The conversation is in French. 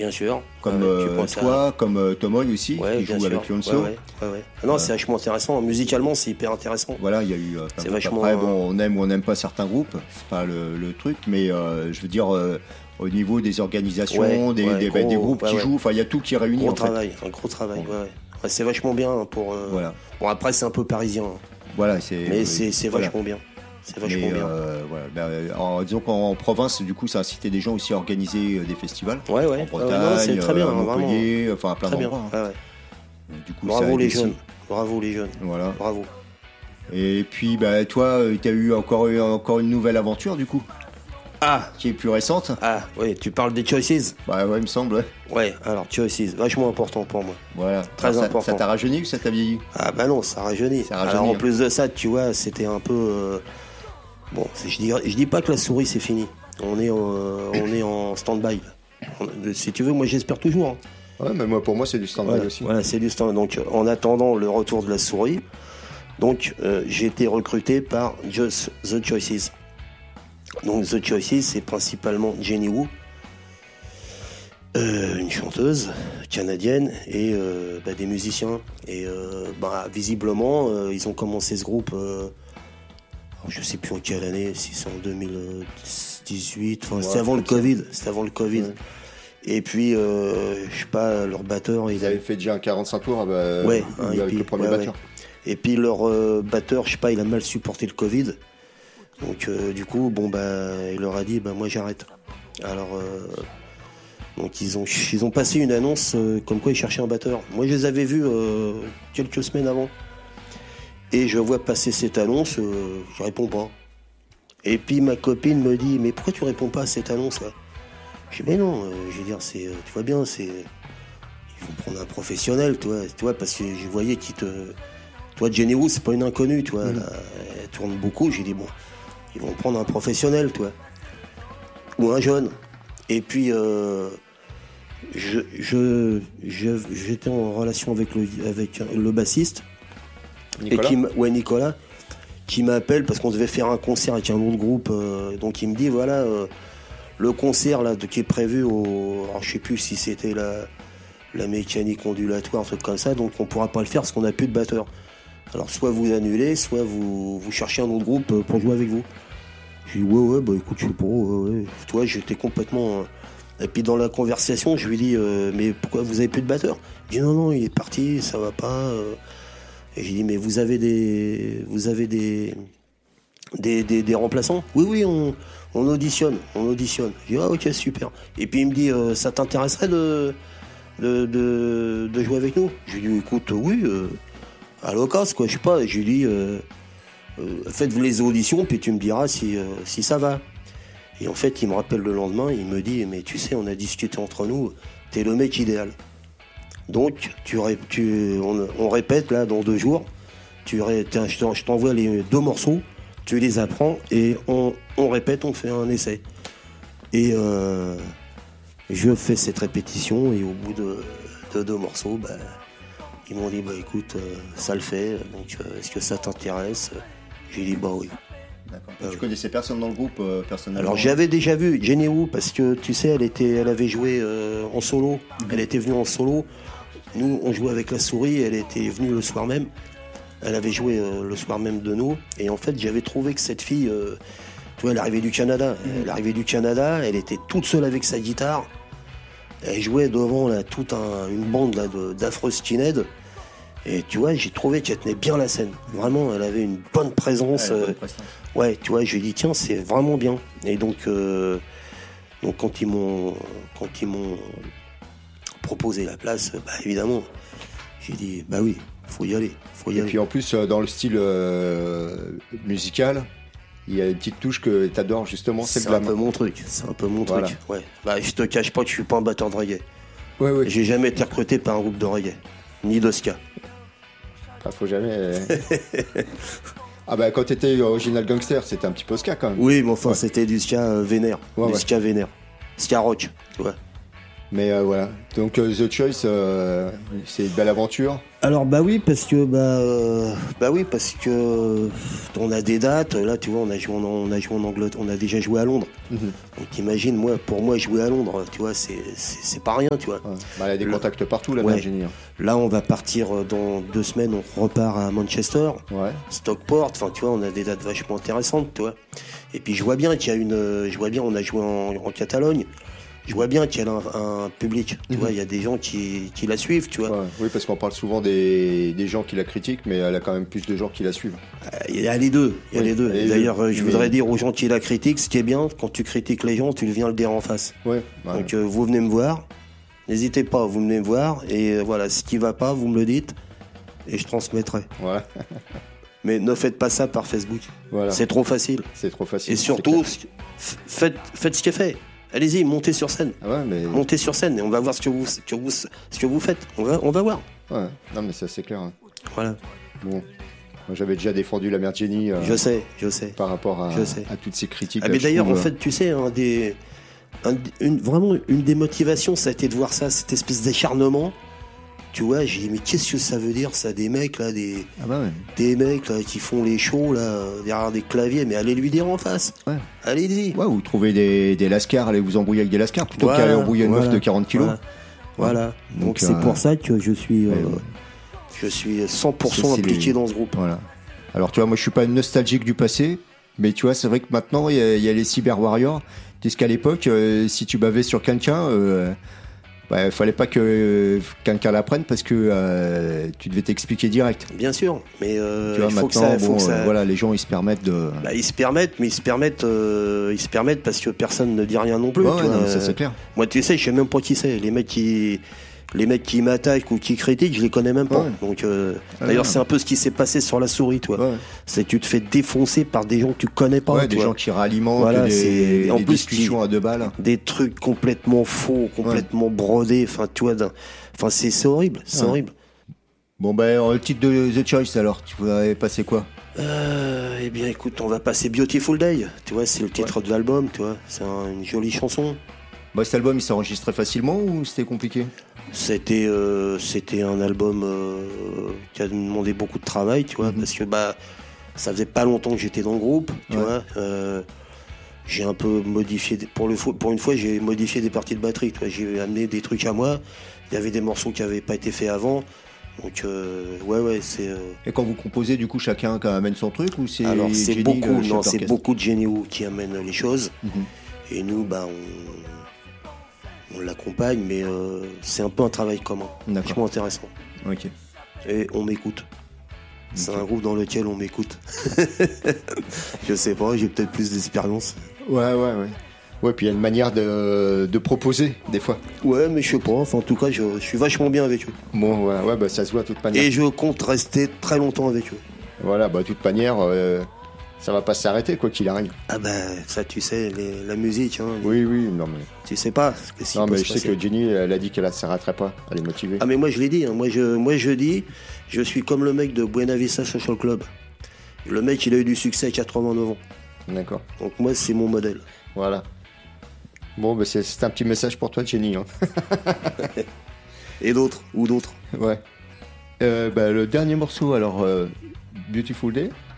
Bien sûr. Comme toi, comme Tomoy aussi, qui joue avec Yonso. Non, c'est vachement intéressant. Musicalement, c'est hyper intéressant. Voilà, il y a eu. C'est vachement. Après, bon, on aime ou on n'aime pas certains groupes, c'est pas le truc, mais je veux dire, au niveau des organisations, des groupes qui jouent, il y a tout qui est réuni. Un gros travail. C'est vachement bien pour. Voilà. Bon, après, c'est un peu parisien. Voilà, mais c'est vachement bien. C'est vachement bien. Disons qu'en province, du coup, ça a incité des gens aussi à organiser des festivals. En Bretagne, c'est très bien, à Montpellier, vraiment. enfin à plein d'endroits. Du coup, Bravo les jeunes. Voilà. Bravo. Et puis, toi, tu as eu encore une nouvelle aventure, du coup. Qui est plus récente. Oui, tu parles des Choices. Ouais, il me semble. Ouais, alors Choices, vachement important pour moi. Voilà. Très important. Ça t'a rajeuni ou ça t'a vieilli? Non, ça rajeunit. Alors en plus de ça, tu vois, c'était un peu. Bon, je dis pas que la souris c'est fini. On est en stand-by. Si tu veux, moi j'espère toujours. Ouais, mais pour moi c'est du stand-by aussi. Voilà, c'est du stand-by. Donc en attendant le retour de la souris, j'ai été recruté par Just The Choices. Donc The Choices, c'est principalement Jenny Wu, une chanteuse canadienne et des musiciens. Et visiblement, ils ont commencé ce groupe, je sais plus en quelle année, si c'est en 2018, c'était avant le Covid. Et puis, je sais pas, leur batteur... Ils avaient fait déjà un 45 tours avec le premier batteur. Et puis leur batteur, je sais pas, il a mal supporté le Covid. Donc du coup, il leur a dit, moi j'arrête. Alors, donc ils ont passé une annonce comme quoi ils cherchaient un batteur. Moi je les avais vus quelques semaines avant. Et je vois passer cette annonce, je réponds pas. Et puis ma copine me dit, mais pourquoi tu réponds pas à cette annonce là? Je dis, mais non, je veux dire, tu vois bien, il faut prendre un professionnel, tu vois, parce que je voyais toi, Jenny Wu, c'est pas une inconnue, tu vois, elle tourne beaucoup. J'ai dit, bon, ils vont prendre un professionnel, tu vois, ou un jeune. Et puis, j'étais en relation avec le bassiste, Nicolas, qui m'appelle parce qu'on devait faire un concert avec un autre groupe. Donc il me dit, voilà, le concert là qui est prévu alors, je sais plus si c'était la mécanique ondulatoire, un truc comme ça, donc on pourra pas le faire parce qu'on n'a plus de batteur. Alors soit vous annulez, soit vous cherchez un autre groupe pour jouer avec vous. J'ai dit écoute, je sais pas, Tu vois, j'étais complètement... Et puis dans la conversation, je lui dis, mais pourquoi vous avez plus de batteur? Il dit non, il est parti, ça va pas. Et j'ai dit, mais vous avez des remplaçants? Oui, on auditionne. J'ai dit, ok, super. Et puis il me dit, ça t'intéresserait de jouer avec nous? J'ai dit, écoute, oui, à l'occasion, quoi, je sais pas. J'ai dit, faites-vous les auditions, puis tu me diras si ça va. Et en fait, il me rappelle le lendemain, il me dit, mais tu sais, on a discuté entre nous, t'es le mec idéal. Donc, on répète là dans 2 jours, je t'envoie les 2 morceaux, tu les apprends et on répète, on fait un essai. Et je fais cette répétition et au bout de 2 morceaux, ils m'ont dit, écoute, ça le fait, donc est-ce que ça t'intéresse? J'ai dit, oui. D'accord. Tu connaissais personne dans le groupe personnellement? Alors j'avais déjà vu Jenny Wu parce que tu sais, elle avait joué en solo. Elle était venue en solo. Nous, on jouait avec la souris. Elle était venue le soir même. Elle avait joué le soir même de nous. Et en fait, j'avais trouvé que cette fille, tu vois, elle arrivait du Canada. Elle était toute seule avec sa guitare. Elle jouait devant là, toute une bande là, d'affreux skinheads. Et tu vois, j'ai trouvé qu'elle tenait bien la scène. Vraiment, elle avait une bonne présence. Ouais, tu vois, je lui ai dit, tiens, c'est vraiment bien. Et donc quand ils m'ont proposé la place, évidemment, j'ai dit, oui, faut y aller. Et puis en plus, dans le style musical, il y a une petite touche que t'adores justement, c'est le glam. C'est un peu mon truc. Ouais. Je te cache pas que je suis pas un batteur de reggae. Ouais. J'ai jamais été recruté par un groupe de reggae, ni de ska. Faut jamais. Quand t'étais Original Gangster, c'était un petit peu ska quand même. Oui, mais enfin, c'était du ska vénère. Ska vénère. Ska rock, tu vois. Mais voilà. Donc The Choice, c'est une belle aventure. Alors bah oui parce que on a des dates. Là tu vois on a joué en Angleterre, on a déjà joué à Londres. Donc imagine pour moi jouer à Londres, tu vois c'est pas rien, tu vois. Ouais. Bah, elle a des contacts partout la Virginie. Là on va partir dans 2 semaines, on repart à Manchester, Stockport. Enfin tu vois on a des dates vachement intéressantes, tu vois. Et puis je vois bien on a joué en Catalogne. Je vois bien qu'il y a un public, tu vois, il y a des gens qui la suivent, tu vois. Ouais. Oui, parce qu'on parle souvent des gens qui la critiquent, mais elle a quand même plus de gens qui la suivent. Il y a les deux, D'ailleurs, je voudrais dire aux gens qui la critiquent, ce qui est bien, quand tu critiques les gens, tu viens le dire en face. Ouais. Donc vous venez me voir, n'hésitez pas, vous venez me voir, et voilà, ce qui va pas, vous me le dites, et je transmettrai. Voilà. Mais ne faites pas ça par Facebook. Voilà. C'est trop facile. Et surtout, faites ce qui est fait. Allez-y, montez sur scène. Montez sur scène et on va voir ce que vous faites. On va voir. Ouais. Non, mais ça c'est clair. Hein. Voilà. Bon, moi j'avais déjà défendu la mère Jenny. Je sais. Par rapport à toutes ces critiques. Mais d'ailleurs, en fait, tu sais, vraiment une des motivations, ça a été de voir ça, cette espèce d'acharnement. Tu vois, j'ai dit mais qu'est-ce que ça veut dire ça, des mecs là, des mecs là qui font les shows là derrière des claviers, mais allez lui dire en face. Ouais. Allez-y. Ouais, vous trouvez des lascars, allez vous embrouiller avec des lascars plutôt qu'aller embrouiller une meuf de 40 kilos. Voilà. Donc c'est pour ça que je suis 100% impliqué dans ce groupe. Voilà. Alors tu vois, moi je suis pas nostalgique du passé, mais tu vois, c'est vrai que maintenant il y a les cyber warriors. Puisqu'à l'époque, si tu bavais sur quelqu'un, fallait pas que quelqu'un l'apprenne parce que tu devais t'expliquer direct. Bien sûr, mais tu vois, voilà, les gens ils se permettent de. Ils se permettent parce que personne ne dit rien non plus. Non, ça c'est clair. Moi, tu sais, je sais même pas qui c'est. Les mecs qui m'attaquent ou qui critiquent, je les connais même pas. Ouais. Donc, d'ailleurs, c'est un peu ce qui s'est passé sur la souris, toi. Ouais. C'est que tu te fais défoncer par des gens que tu connais pas. Ouais, des gens qui ralimentent, des discussions à 2 balles. Des trucs complètement faux, complètement brodés. Enfin, tu vois, c'est horrible. C'est horrible. Bon, le titre de The Choice, alors, tu voudrais passer quoi? Eh bien, écoute, on va passer Beautiful Day. Tu vois, c'est le titre de l'album, tu vois. C'est une jolie chanson. Cet album, il s'est enregistré facilement ou c'était compliqué? C'était un album qui a demandé beaucoup de travail, tu vois, parce que ça faisait pas longtemps que j'étais dans le groupe, tu vois. J'ai un peu modifié pour une fois, j'ai modifié des parties de batterie, tu vois. J'ai amené des trucs à moi. Il y avait des morceaux qui avaient pas été faits avant. Donc c'est. Et quand vous composez, du coup, chacun amène son truc ou c'est? Alors c'est Jenny, beaucoup de Jenny qui amène les choses. Et nous, on l'accompagne, mais c'est un peu un travail commun. Vachement intéressant. Ok. Et on m'écoute. C'est un groupe dans lequel on m'écoute. Je sais pas, j'ai peut-être plus d'expérience. Ouais. Ouais, puis il y a une manière de proposer, des fois. Ouais, mais je sais pas. Enfin, en tout cas, je suis vachement bien avec eux. Bon, ouais, ça se voit de toute manière. Et je compte rester très longtemps avec eux. Voilà, de toute manière, ça va pas s'arrêter, quoi qu'il arrive. Ah ça, tu sais, la musique. Hein, oui, non mais. Tu sais pas. Non, mais je sais que Jenny, elle a dit qu'elle ne s'arrêterait pas. Elle est motivée. Ah, mais moi, je l'ai dit. Hein. Moi, je dis, je suis comme le mec de Buena Vista Social Club. Le mec, il a eu du succès à 89 ans. D'accord. Donc, moi, c'est mon modèle. Voilà. Bon, c'est un petit message pour toi, Jenny. Hein. Et d'autres. Ouais. Le dernier morceau, alors, Beautiful Day.